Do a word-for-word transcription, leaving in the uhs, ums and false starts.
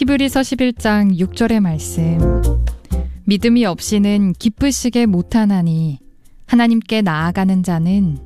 히브리서 십일 장 육 절의 말씀. 믿음이 없이는 기쁘시게 못하나니 하나님께 나아가는 자는